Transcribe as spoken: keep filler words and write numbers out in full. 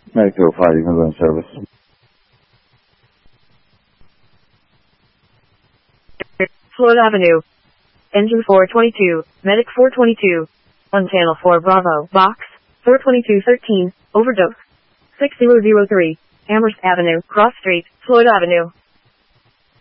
Medic oh five, you can go in service. Floyd Avenue. Engine four twenty-two, Medic four twenty-two. On channel four Bravo, box, four twenty-two thirteen, overdose. six zero zero three, Amherst Avenue, Cross Street, Floyd Avenue.